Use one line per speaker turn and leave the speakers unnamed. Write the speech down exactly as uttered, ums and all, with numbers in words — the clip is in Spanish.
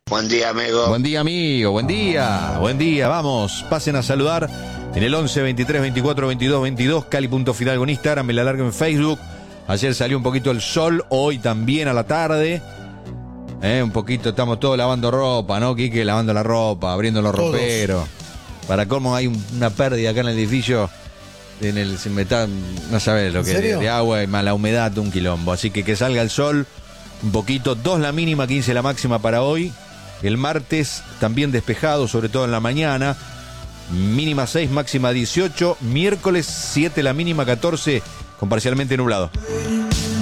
Buen día, amigo.
Buen día, amigo. Buen día. Buen día. Vamos, pasen a saludar en el once, veintitrés, veinticuatro, veintidós, veintidós. Cali.fidalgo en Instagram, me la largo en Facebook. Ayer salió un poquito el sol, hoy también a la tarde. Eh, un poquito, estamos todos lavando ropa, ¿no, Quique? Lavando la ropa, abriendo los
Todos.
roperos. Para cómo hay un- una pérdida acá en el edificio. En el, se me está, no sabes lo
¿En
que es, de,
serio?
de agua y más la humedad, un quilombo. Así que que salga el sol un poquito. dos la mínima, quince la máxima para hoy. El martes también despejado, sobre todo en la mañana. Mínima seis, máxima dieciocho. Miércoles siete la mínima, catorce, con parcialmente nublado.